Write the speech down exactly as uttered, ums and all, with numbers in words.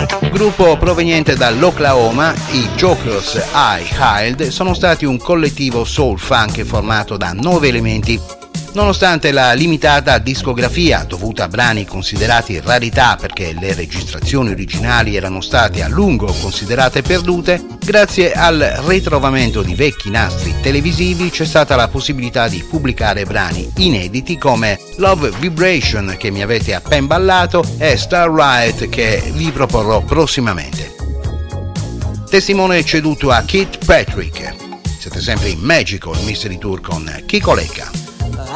Gruppo proveniente dall'Oklahoma, i Jokers High Hild sono stati un collettivo soul funk formato da nove elementi. Nonostante la limitata discografia dovuta a brani considerati rarità perché le registrazioni originali erano state a lungo considerate perdute, grazie al ritrovamento di vecchi nastri televisivi c'è stata la possibilità di pubblicare brani inediti come Love Vibration, che mi avete appena ballato, e Starlight, che vi proporrò prossimamente. Testimone ceduto a Keith Patrick. Siete sempre in Magical Mystery Tour con Kiko Lecca.